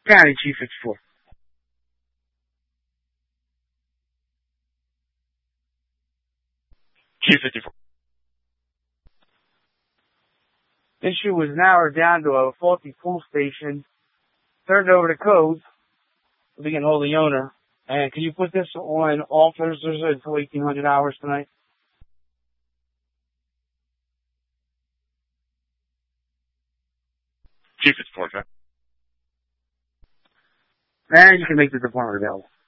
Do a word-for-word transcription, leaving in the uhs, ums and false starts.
County Chief fifty-four. Chief fifty-four. Issue was narrowed down to a faulty pull station. Turned over to code. We'll be getting hold of the owner. And can you put this on all Thursdays until eighteen hundred hours tonight? Chief fifty-four, sir. And you can make the department available.